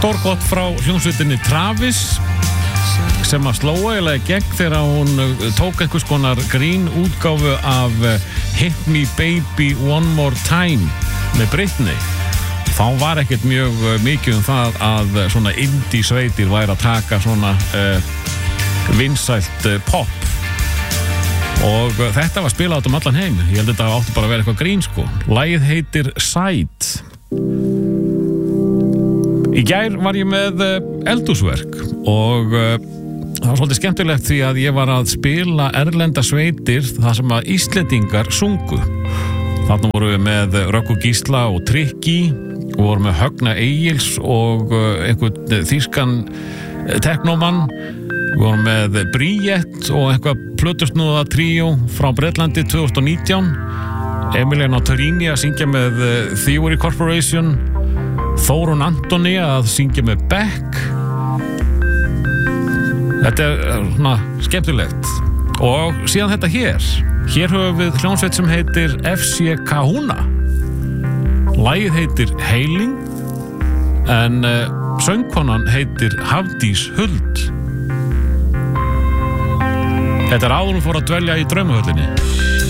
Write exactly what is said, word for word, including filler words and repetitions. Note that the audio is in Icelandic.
Stórgott frá hljómsveitinni Travis sem að sló eiginlega í gegn þegar hún tók einhvers konar grín útgáfu af Hit Me Baby One More Time með Britney. Þá var ekkert mjög mikið um það að svona indie sveitir væri að taka svona uh, vinsælt uh, pop og uh, þetta var spilað át um allan heim. Ég held að þetta átti bara að vera eitthvað grín sko. Lagið heitir Side. Í gær var ég með uh, eldhúsverk og uh, það var svolítið skemmtilegt því að ég var að spila erlenda sveitir þar sem að Íslendingar sungu. Þarna vorum við með Röggu Gísla og Trikki og vorum með Högna Egils og einhvern þýskan teknómann. Við vorum með Bríett og eitthvað plötusnúða tríó frá Bretlandi tvö þúsund og nítján. Emiliano Torini að syngja með Theory Corporation. Þórun Antoni að syngja með Beck. Þetta er svona skemmtilegt. Og síðan þetta hér. Hér höfum við hljómsveit sem heitir F C Kahuna. Lagið heitir Heiling en uh, söngkonan heitir Hafdís Huld. Þetta er áður hún fór að dvelja í draumahöllinni.